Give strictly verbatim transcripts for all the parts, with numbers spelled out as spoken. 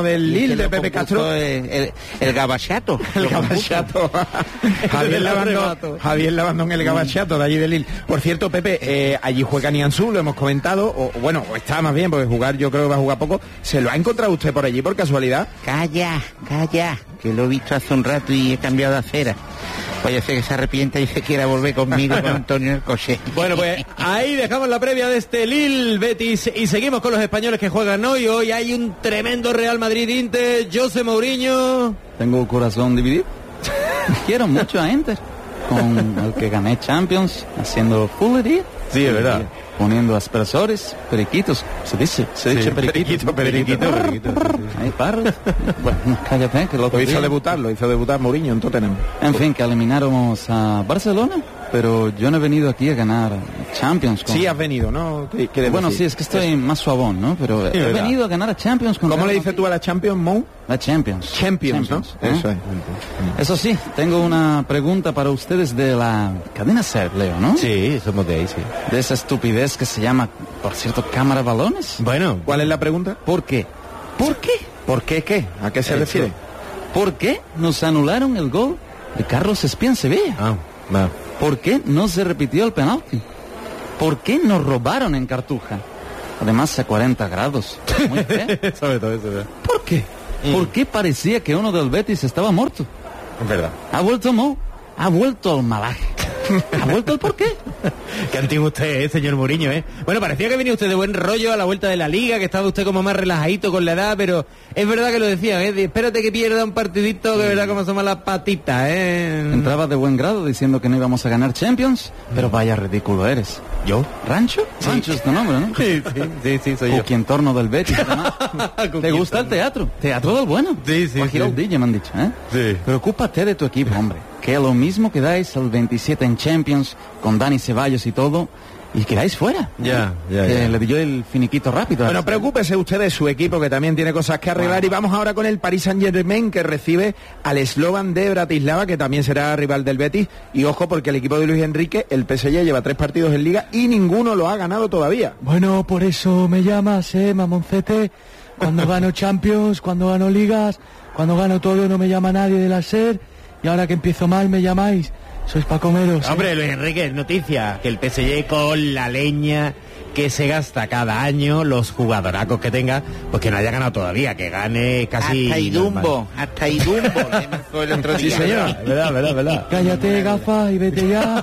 del Lille de Pepe Castro. El, el, el gabachato. El gabachato. Javier Lavandón, Javier Lavandón, el gabachato de allí del Lille. Por cierto, Pepe, eh, allí juega Nianzú, lo hemos comentado, o bueno, o está más bien, porque jugar yo creo que va a jugar poco. ¿Se lo ha encontrado usted por allí por casualidad? Calla, calla, que lo he visto hace un rato y he cambiado de acera. Puede ser que se arrepienta y se quiera volver conmigo con Antonio en el coche. Bueno, pues ahí dejamos la previa de este Lille Betis y seguimos con los españoles que juegan hoy. Hoy hay un tremendo Real Madrid-Inter. José Mourinho. Tengo corazón dividido. Quiero mucho a Inter, con el que gané Champions, haciendo foolery. Sí, es verdad. Poniendo aspersores, periquitos, se dice, se Sí, dice periquito, periquito, periquito, periquito, sí, sí. Ahí parros. Bueno, cállate, que lo Lo hizo debutar, lo hizo debutar Mourinho en Tottenham. En fin, que elimináramos a Barcelona, pero yo no he venido aquí a ganar Champions. Con... Sí, has venido, ¿no? Bueno, decir? sí, es que estoy más suavón, ¿no? Pero sí, he verdad. venido a ganar a Champions. Con ¿Cómo Real le dices tú a la Champions, Mou? La Champions. Champions, Champions, ¿no? ¿eh? Eso es. Eso sí, tengo una pregunta para ustedes de la cadena SER, Leo, ¿no? Sí, somos de ahí, sí. De esa estupidez que se llama, por cierto, cámara balones. Bueno, ¿Cuál es la pregunta? ¿Por qué? ¿Por qué? ¿Por qué qué? ¿A qué se Eso. refiere? ¿Por qué nos anularon el gol de Carlos Espía en Sevilla? ah, va. ¿Por qué no se repitió el penalti? ¿Por qué nos robaron en Cartuja? Además a cuarenta grados. Muy feo. Sobre todo eso, ¿verdad? ¿Por qué? ¿Por qué parecía que uno del Betis estaba muerto? Es verdad. Ha vuelto Mo, ha vuelto al malaje. ¿Ha vuelto el por qué? Qué antiguo usted, ¿eh, señor Mourinho, ¿eh? Bueno, parecía que venía usted de buen rollo a la vuelta de la Liga, que estaba usted como más relajadito con la edad, pero es verdad que lo decía, ¿eh? Espérate que pierda un partidito, que verdad como somos las patitas, ¿eh? Entraba de buen grado diciendo que no íbamos a ganar Champions, pero vaya ridículo eres. ¿Yo? ¿Rancho? Rancho es tu nombre, ¿no? Sí, sí, sí, sí, soy yo. Cuquientorno del Betis, además. ¿Te gusta el teatro? Teatro del bueno. Sí, sí, O a sí. Giraldilla, me han dicho, ¿eh? Sí. Preocúpate de tu equipo, hombre. Que lo mismo que dais el veintisiete en Champions, con Dani Ceballos y todo, y quedáis fuera. Ya, ya, Que ya. le dio el finiquito rápido. Bueno, preocúpese usted de su equipo, que también tiene cosas que arreglar. Y vamos ahora con el Paris Saint-Germain, que recibe al Slovan de Bratislava, que también será rival del Betis. Y ojo, porque el equipo de Luis Enrique, el P S G, lleva tres partidos en Liga y ninguno lo ha ganado todavía. Bueno, por eso me llamas, eh, mamoncete. Cuando gano Champions, cuando gano Ligas, cuando gano todo no me llama nadie de la SER. Y ahora que empiezo mal me llamáis. Sois pa' comeros, ¿eh? Hombre, Luis Enrique, noticia, que el P S G con la leña que se gasta cada año, los jugadoracos que tenga, pues que no haya ganado todavía, que gane casi... Hasta Idumbo, hasta Idumbo. le marcó el otro Sí, día. señor. Verdad, verdad, verdad. Cállate, gafa, y vete ya.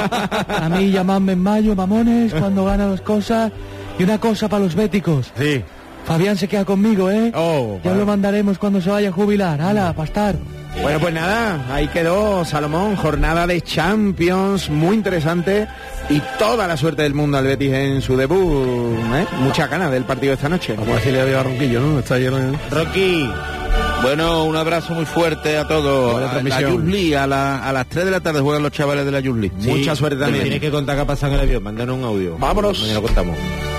A mí llamadme en mayo, mamones, cuando gano las cosas. Y una cosa para los béticos. Sí. Fabián se queda conmigo, ¿eh? Oh, Ya vale. lo mandaremos cuando se vaya a jubilar. ¡Hala, pastar! Bueno, pues nada, ahí quedó Salomón, jornada de Champions, muy interesante, y toda la suerte del mundo al Betis en su debut, ¿eh? Mucha ganas del partido de esta noche. Vamos a decirle adiós a Ronquillo, ¿no? Está lleno de... Rocky. Bueno, un abrazo muy fuerte a todos. Buena A la transmisión. Youth League, a, la, a las tres de la tarde juegan los chavales de la Youth League. Mucha suerte también. Tienes que contar qué ha pasado en el avión, mándanos un audio. Vámonos. Mañana lo contamos.